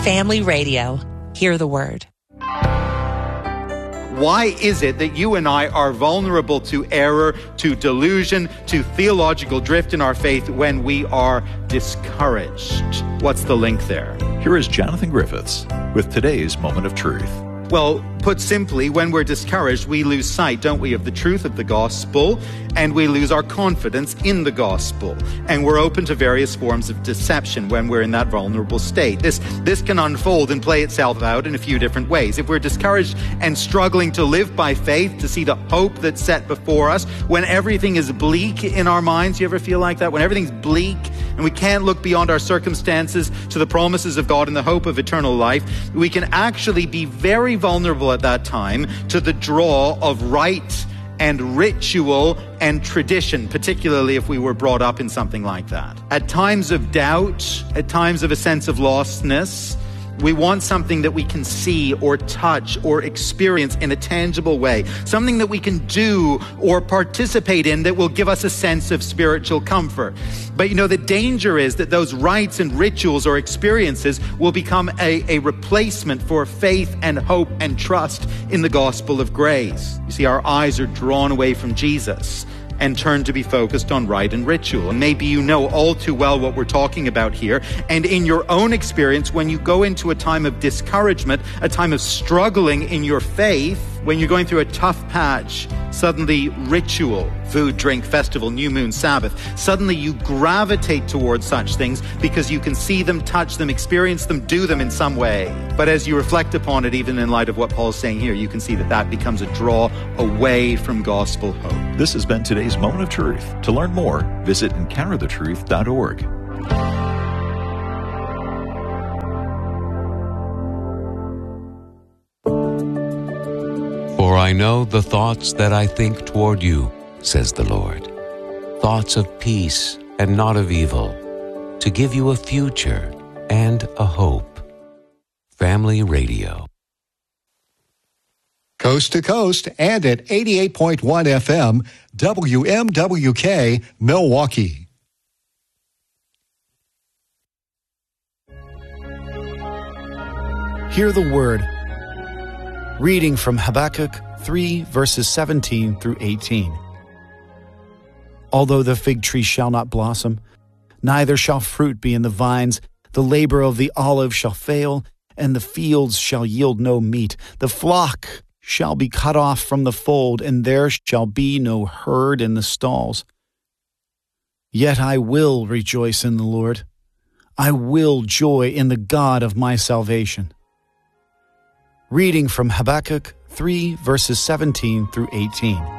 Family Radio. Hear the word. Why is it that you and I are vulnerable to error, to delusion, to theological drift in our faith when we are discouraged? What's the link there? Here is Jonathan Griffiths with today's Moment of Truth. Well, put simply, when we're discouraged, we lose sight, don't we, of the truth of the gospel, and we lose our confidence in the gospel. And we're open to various forms of deception when we're in that vulnerable state. This can unfold and play itself out in a few different ways. If we're discouraged and struggling to live by faith, to see the hope that's set before us, when everything is bleak in our minds, you ever feel like that? When everything's bleak and we can't look beyond our circumstances to the promises of God and the hope of eternal life, we can actually be very vulnerable at that time to the draw of rite and ritual and tradition, particularly if we were brought up in something like that. At times of doubt, at times of a sense of lostness, we want something that we can see or touch or experience in a tangible way, something that we can do or participate in that will give us a sense of spiritual comfort. But the danger is that those rites and rituals or experiences will become a replacement for faith and hope and trust in the gospel of grace. You see, our eyes are drawn away from Jesus and turn to be focused on rite and ritual. And maybe you know all too well what we're talking about here. And in your own experience, when you go into a time of discouragement, a time of struggling in your faith, when you're going through a tough patch, suddenly ritual, food, drink, festival, new moon, Sabbath, suddenly you gravitate towards such things because you can see them, touch them, experience them, do them in some way. But as you reflect upon it, even in light of what Paul's saying here, you can see that becomes a draw away from gospel hope. This has been today's Moment of Truth. To learn more, visit encounterthetruth.org. For I know the thoughts that I think toward you, says the Lord, thoughts of peace and not of evil, to give you a future and a hope. Family Radio. Coast to coast and at 88.1 FM, WMWK, Milwaukee. Hear the word. Reading from Habakkuk 3, verses 17 through 18. Although the fig tree shall not blossom, neither shall fruit be in the vines, the labor of the olive shall fail, and the fields shall yield no meat. The flock shall be cut off from the fold, and there shall be no herd in the stalls. Yet I will rejoice in the Lord. I will joy in the God of my salvation. Reading from Habakkuk 3, verses 17 through 18.